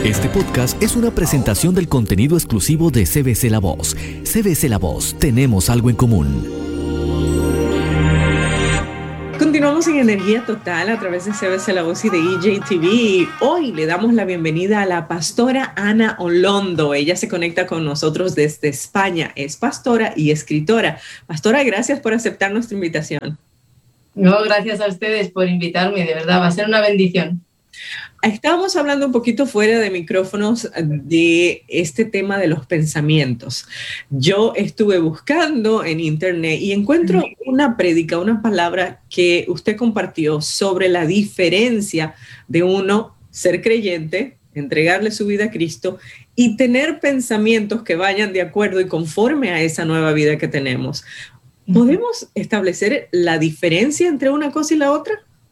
Este podcast es una presentación del contenido exclusivo de CBC La Voz. CBC La Voz, tenemos algo en común. Continuamos en Energía Total a través de CBC La Voz y de EJTV. Hoy le damos la bienvenida a la pastora Ana Olondo. Ella se conecta con nosotros desde España. Es pastora y escritora. Pastora, gracias por aceptar nuestra invitación. No, gracias a ustedes por invitarme, de verdad, va a ser una bendición. Estábamos hablando un poquito fuera de micrófonos de este tema de los pensamientos. Yo estuve buscando en internet y encuentro una prédica, una palabra que usted compartió sobre la diferencia de uno ser creyente, entregarle su vida a Cristo y tener pensamientos que vayan de acuerdo y conforme a esa nueva vida que tenemos. ¿Podemos establecer la diferencia entre una cosa y la otra?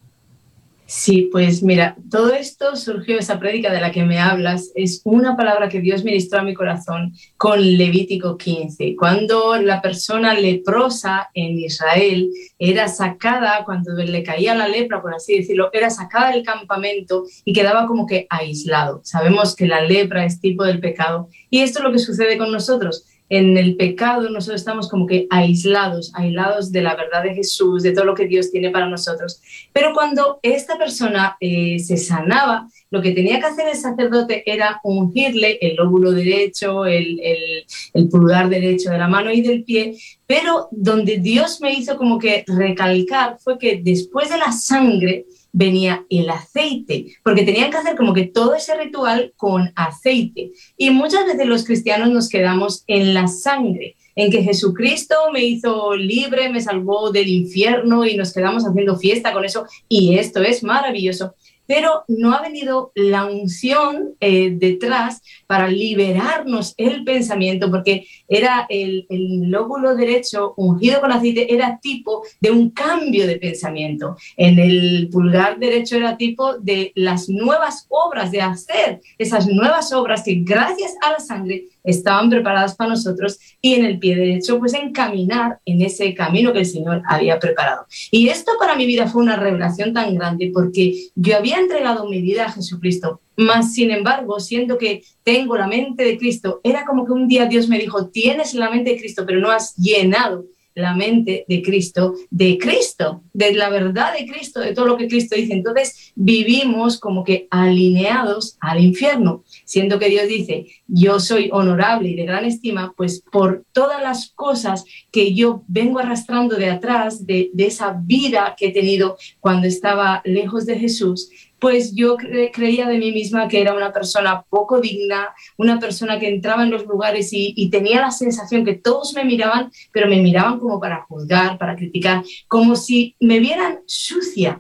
Sí, pues mira, todo esto surgió, esa prédica de la que me hablas, es una palabra que Dios ministró a mi corazón con Levítico 15. Cuando la persona leprosa en Israel era sacada, cuando le caía la lepra, por así decirlo, era sacada del campamento y quedaba como que aislado. Sabemos que la lepra es tipo del pecado y esto es lo que sucede con nosotros. En el pecado nosotros estamos como que aislados de la verdad de Jesús, de todo lo que Dios tiene para nosotros. Pero cuando esta persona se sanaba, lo que tenía que hacer el sacerdote era ungirle el lóbulo derecho, el pulgar derecho de la mano y del pie, pero donde Dios me hizo como que recalcar fue que después de la sangre venía el aceite, porque tenían que hacer como que todo ese ritual con aceite. Y muchas veces los cristianos nos quedamos en la sangre, en que Jesucristo me hizo libre, me salvó del infierno y nos quedamos haciendo fiesta con eso, y esto es maravilloso. Pero no ha venido la unción detrás para liberarnos el pensamiento, porque era el lóbulo derecho ungido con aceite, era tipo de un cambio de pensamiento. En el pulgar derecho era tipo de las nuevas obras, de hacer esas nuevas obras que gracias a la sangre estaban preparadas para nosotros, y en el pie derecho pues encaminar en ese camino que el Señor había preparado. Y esto para mi vida fue una revelación tan grande, porque yo había entregado mi vida a Jesucristo, mas sin embargo, siendo que tengo la mente de Cristo, era como que un día Dios me dijo: tienes la mente de Cristo, pero no has llenado la mente de Cristo, de la verdad de Cristo, de todo lo que Cristo dice. Entonces vivimos como que alineados al infierno, siendo que Dios dice: yo soy honorable y de gran estima, pues por todas las cosas que yo vengo arrastrando de atrás, de esa vida que he tenido cuando estaba lejos de Jesús, pues yo creía de mí misma que era una persona poco digna, una persona que entraba en los lugares y tenía la sensación que todos me miraban, pero me miraban como para juzgar, para criticar, como si me vieran sucia.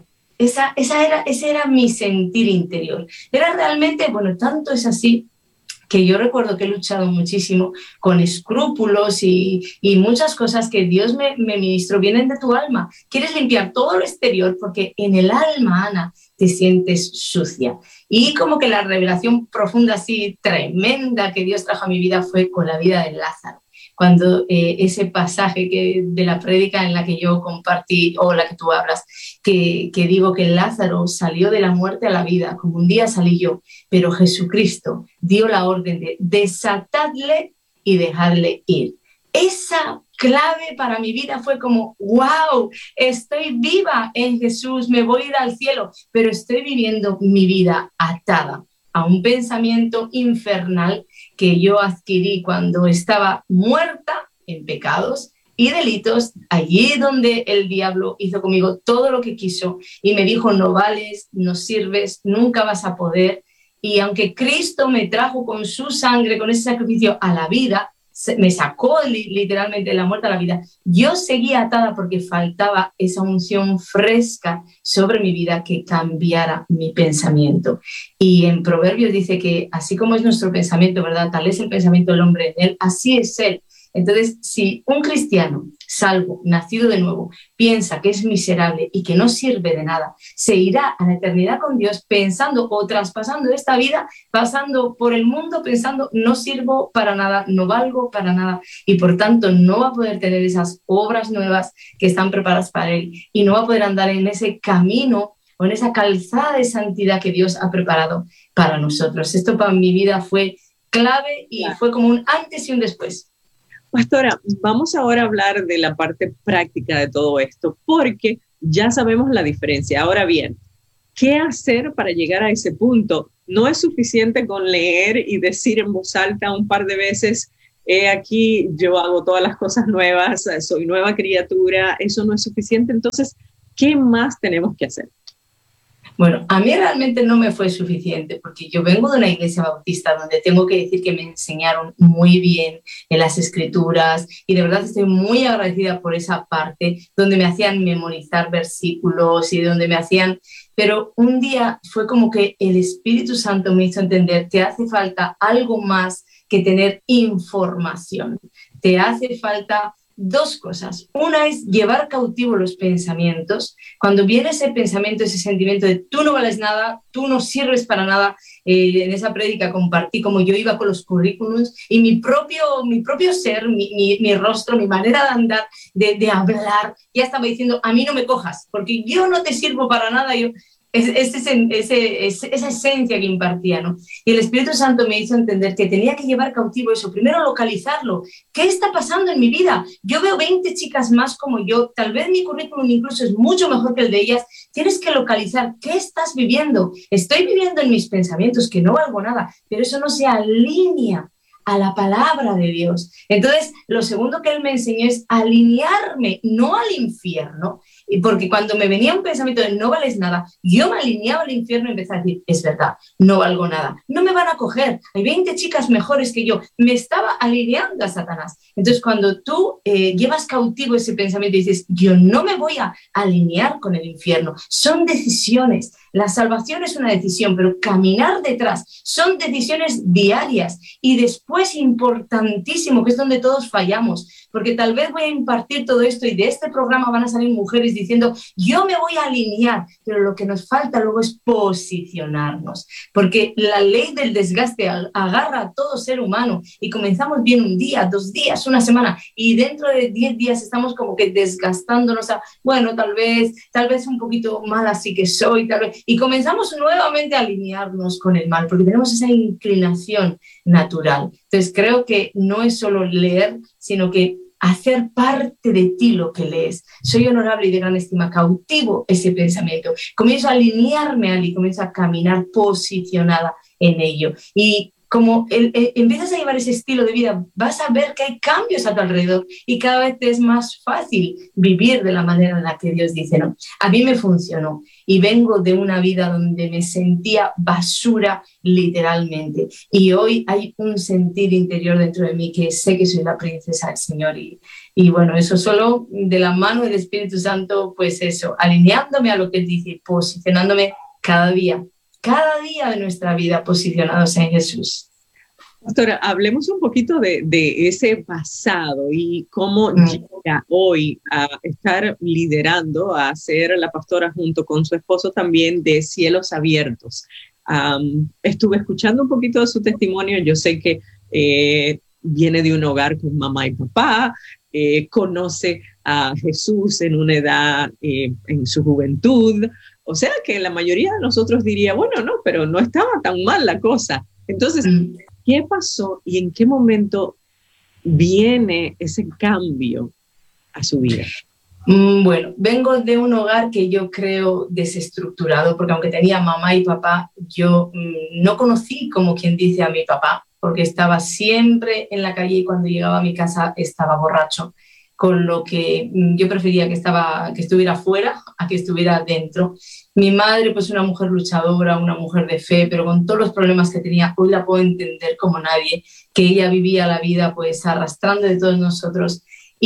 Ese era mi sentir interior. Era realmente, bueno, tanto es así que yo recuerdo que he luchado muchísimo con escrúpulos y muchas cosas que Dios me ministró. Vienen de tu alma. Quieres limpiar todo lo exterior porque en el alma, Ana, te sientes sucia. Y como que la revelación profunda, así tremenda, que Dios trajo a mi vida fue con la vida de Lázaro. Cuando ese pasaje de la prédica en la que yo compartí, o la que tú hablas, que digo que Lázaro salió de la muerte a la vida, como un día salí yo, pero Jesucristo dio la orden de desatadle y dejadle ir. Esa clave para mi vida fue como: wow, estoy viva en Jesús, me voy a ir al cielo, pero estoy viviendo mi vida atada a un pensamiento infernal que yo adquirí cuando estaba muerta en pecados y delitos, allí donde el diablo hizo conmigo todo lo que quiso y me dijo: no vales, no sirves, nunca vas a poder. Y aunque Cristo me trajo con su sangre, con ese sacrificio a la vida, me sacó literalmente de la muerte a la vida, yo seguía atada porque faltaba esa unción fresca sobre mi vida que cambiara mi pensamiento. Y en Proverbios dice que así como es nuestro pensamiento, ¿verdad?, tal es el pensamiento del hombre en él, así es él. Entonces, si un cristiano salvo, nacido de nuevo, piensa que es miserable y que no sirve de nada, se irá a la eternidad con Dios pensando o traspasando esta vida, pasando por el mundo pensando: no sirvo para nada, no valgo para nada, y por tanto no va a poder tener esas obras nuevas que están preparadas para él y no va a poder andar en ese camino o en esa calzada de santidad que Dios ha preparado para nosotros. Esto para mi vida fue clave y fue como un antes y un después. Pastora, vamos ahora a hablar de la parte práctica de todo esto, porque ya sabemos la diferencia. Ahora bien, ¿qué hacer para llegar a ese punto? No es suficiente con leer y decir en voz alta un par de veces, aquí yo hago todas las cosas nuevas, soy nueva criatura, eso no es suficiente. Entonces, ¿qué más tenemos que hacer? Bueno, a mí realmente no me fue suficiente porque yo vengo de una iglesia bautista donde tengo que decir que me enseñaron muy bien en las escrituras y de verdad estoy muy agradecida por esa parte donde me hacían memorizar versículos y donde me hacían... Pero un día fue como que el Espíritu Santo me hizo entender que hace falta algo más que tener información. Te hace falta dos cosas. Una es llevar cautivo los pensamientos. Cuando viene ese pensamiento, ese sentimiento de tú no vales nada, tú no sirves para nada, en esa prédica compartí cómo yo iba con los currículums y mi propio ser, mi rostro, mi manera de andar, de hablar, ya estaba diciendo, a mí no me cojas, porque yo no te sirvo para nada. Esa esencia que impartía, ¿no? Y el Espíritu Santo me hizo entender que tenía que llevar cautivo eso, primero localizarlo. ¿Qué está pasando en mi vida? Yo veo 20 chicas más como yo, tal vez mi currículum incluso es mucho mejor que el de ellas. Tienes que localizar qué estás viviendo. Estoy viviendo en mis pensamientos que no valgo nada, pero eso no se alinea a la palabra de Dios. Entonces, lo segundo que él me enseñó es alinearme, no al infierno, porque cuando me venía un pensamiento de no vales nada, yo me alineaba al infierno y empecé a decir, es verdad, no valgo nada, no me van a coger, hay 20 chicas mejores que yo, me estaba alineando a Satanás. Entonces, cuando tú llevas cautivo ese pensamiento y dices, yo no me voy a alinear con el infierno, son decisiones. La salvación es una decisión, pero caminar detrás son decisiones diarias. Y después, importantísimo, que es donde todos fallamos, porque tal vez voy a impartir todo esto y de este programa van a salir mujeres diciendo, yo me voy a alinear, pero lo que nos falta luego es posicionarnos, porque la ley del desgaste agarra a todo ser humano y comenzamos bien un día, 2 días, una semana, y dentro de 10 días estamos como que desgastándonos a, bueno, tal vez un poquito mal así que soy, tal vez, y comenzamos nuevamente a alinearnos con el mal, porque tenemos esa inclinación natural. Entonces creo que no es solo leer, sino que hacer parte de ti lo que lees. Soy honorable y de gran estima, cautivo ese pensamiento. Comienzo a alinearme a él y comienzo a caminar posicionada en ello. Y como empiezas a llevar ese estilo de vida, vas a ver que hay cambios a tu alrededor y cada vez te es más fácil vivir de la manera en la que Dios dice, ¿no? A mí me funcionó y vengo de una vida donde me sentía basura literalmente y hoy hay un sentir interior dentro de mí que sé que soy la princesa del Señor y bueno, eso solo de la mano del Espíritu Santo, pues eso, alineándome a lo que Él dice, posicionándome cada día de nuestra vida posicionados en Jesús. Pastora, hablemos un poquito de ese pasado y cómo llega hoy a estar liderando, a ser la pastora junto con su esposo también de Cielos Abiertos. Estuve escuchando un poquito de su testimonio, yo sé que viene de un hogar con mamá y papá, conoce a Jesús en una edad, en su juventud, o sea que la mayoría de nosotros diría, bueno, no, pero no estaba tan mal la cosa. Entonces, ¿qué pasó y en qué momento viene ese cambio a su vida? Bueno, vengo de un hogar que yo creo desestructurado, porque aunque tenía mamá y papá, yo no conocí, como quien dice, a mi papá, porque estaba siempre en la calle y cuando llegaba a mi casa estaba borracho, con lo que yo prefería que estuviera fuera a que estuviera dentro. Mi madre, pues una mujer luchadora, una mujer de fe, pero con todos los problemas que tenía, hoy la puedo entender como nadie, que ella vivía la vida pues arrastrando de todos nosotros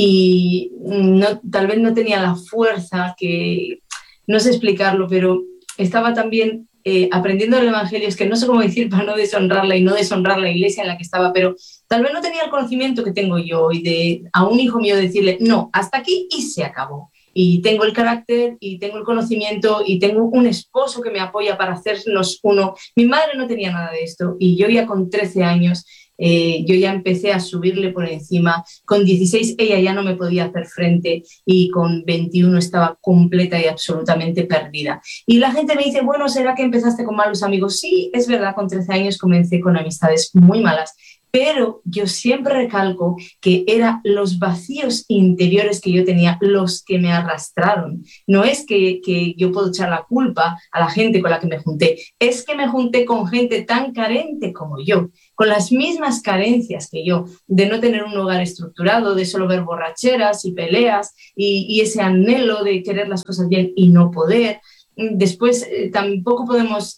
y tal vez no tenía la fuerza, que no sé explicarlo, pero estaba también aprendiendo el Evangelio, es que no sé cómo decir para no deshonrarla y no deshonrar la iglesia en la que estaba, pero tal vez no tenía el conocimiento que tengo yo y de a un hijo mío decirle, no, hasta aquí y se acabó. Y tengo el carácter y tengo el conocimiento y tengo un esposo que me apoya para hacernos uno. Mi madre no tenía nada de esto y yo ya con 13 años yo ya empecé a subirle por encima. Con 16 ella ya no me podía hacer frente y con 21 estaba completa y absolutamente perdida. Y la gente me dice, bueno, ¿será que empezaste con malos amigos? Sí, es verdad, con 13 años comencé con amistades muy malas, pero yo siempre recalco que eran los vacíos interiores que yo tenía los que me arrastraron. No es que yo puedo echar la culpa a la gente con la que me junté, es que me junté con gente tan carente como yo, con las mismas carencias que yo, de no tener un hogar estructurado, de solo ver borracheras y peleas y ese anhelo de querer las cosas bien y no poder. Después tampoco podemos...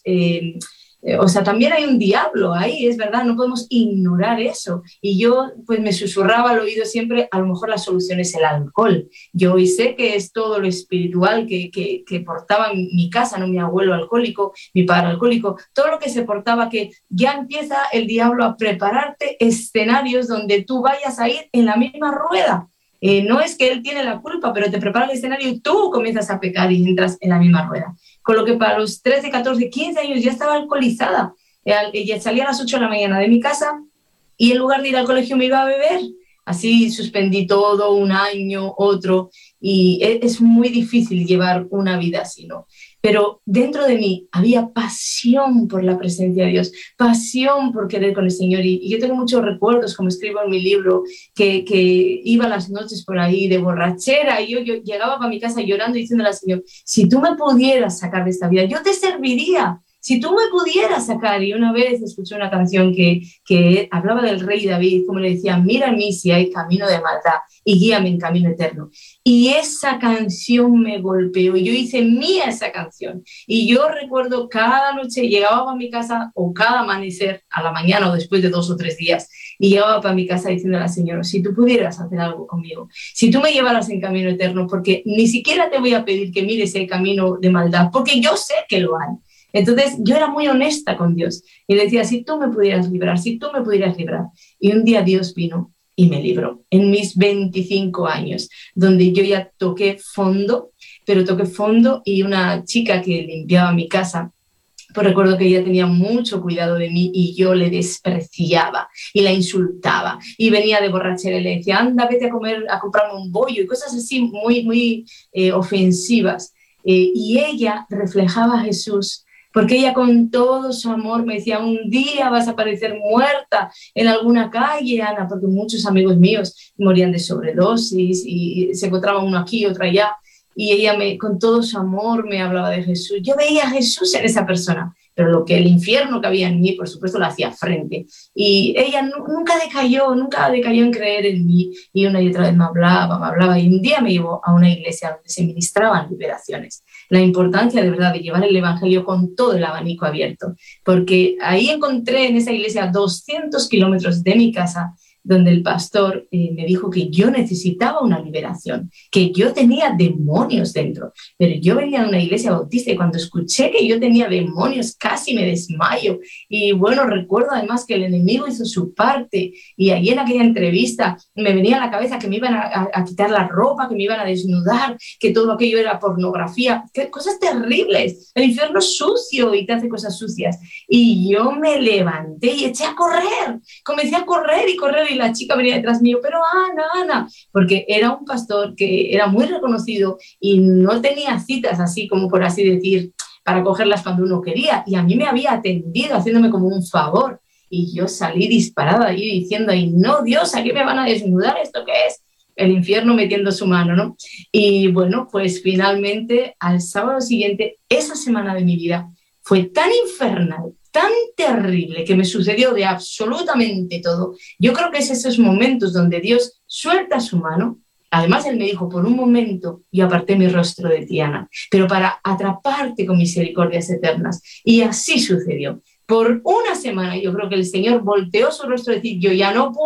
o sea, también hay un diablo ahí, es verdad, no podemos ignorar eso. Y yo pues me susurraba al oído siempre, a lo mejor la solución es el alcohol. Yo hoy sé que es todo lo espiritual que portaba mi casa, ¿no? Mi abuelo alcohólico, mi padre alcohólico, todo lo que se portaba, que ya empieza el diablo a prepararte escenarios donde tú vayas a ir en la misma rueda. No es que él tiene la culpa, pero te prepara el escenario y tú comienzas a pecar y entras en la misma rueda. Con lo que para los 13, 14, 15 años ya estaba alcoholizada. Ella salía a las 8 de la mañana de mi casa y en lugar de ir al colegio me iba a beber. Así suspendí todo, un año, otro, y es muy difícil llevar una vida así, ¿no? Pero dentro de mí había pasión por la presencia de Dios, pasión por querer con el Señor, y yo tengo muchos recuerdos, como escribo en mi libro, que iba las noches por ahí de borrachera, y yo llegaba para mi casa llorando y diciéndole al Señor, si tú me pudieras sacar de esta vida, yo te serviría. Si tú me pudieras sacar, y una vez escuché una canción que hablaba del rey David, como le decía, mira a mí si hay camino de maldad y guíame en camino eterno. Y esa canción me golpeó, y yo hice mía esa canción. Y yo recuerdo cada noche llegaba a mi casa, o cada amanecer, a la mañana o después de 2 o 3 días, y llegaba para mi casa diciendo a la Señora, si tú pudieras hacer algo conmigo, si tú me llevaras en camino eterno, porque ni siquiera te voy a pedir que mires el camino de maldad, porque yo sé que lo hay. Entonces yo era muy honesta con Dios y le decía, si tú me pudieras librar, si tú me pudieras librar. Y un día Dios vino y me libró en mis 25 años, donde yo ya toqué fondo, pero toqué fondo, y una chica que limpiaba mi casa, pues recuerdo que ella tenía mucho cuidado de mí y yo le despreciaba y la insultaba y venía de borrachera y le decía, anda, vete a comprarme un bollo y cosas así muy ofensivas. Y ella reflejaba a Jesús, porque ella con todo su amor me decía, un día vas a aparecer muerta en alguna calle, Ana, porque muchos amigos míos morían de sobredosis y se encontraban uno aquí, otro allá. Y ella con todo su amor me hablaba de Jesús. Yo veía a Jesús en esa persona, pero lo que el infierno que había en mí, por supuesto, lo hacía frente. Y ella nunca decayó en creer en mí, y una y otra vez me hablaba, y un día me llevó a una iglesia donde se ministraban liberaciones. La importancia de verdad de llevar el evangelio con todo el abanico abierto, porque ahí encontré en esa iglesia 200 kilómetros de mi casa, donde el pastor me dijo que yo necesitaba una liberación, que yo tenía demonios dentro. Pero yo venía de una iglesia bautista y cuando escuché que yo tenía demonios casi me desmayo. Y bueno, recuerdo además que el enemigo hizo su parte, y allí en aquella entrevista me venía a la cabeza que me iban a quitar la ropa, que me iban a desnudar, que todo aquello era pornografía, cosas terribles. El infierno es sucio y te hace cosas sucias. Y yo me levanté y eché a correr, comencé a correr y la chica venía detrás mío, pero Ana, porque era un pastor que era muy reconocido y no tenía citas así como por así decir, para cogerlas cuando uno quería, y a mí me había atendido haciéndome como un favor, y yo salí disparada ahí diciendo, ay no, Dios, ¿a qué me van a desnudar? ¿Esto qué es? El infierno metiendo su mano, ¿no? Y bueno, pues finalmente al sábado siguiente, esa semana de mi vida fue tan infernal, tan terrible, que me sucedió de absolutamente todo. Yo creo que es esos momentos donde Dios suelta su mano. Además, Él me dijo, por un momento yo aparté mi rostro de ti, Ana, pero para atraparte con misericordias eternas. Y así sucedió. Por una semana yo creo que el Señor volteó su rostro y decía, yo ya no puedo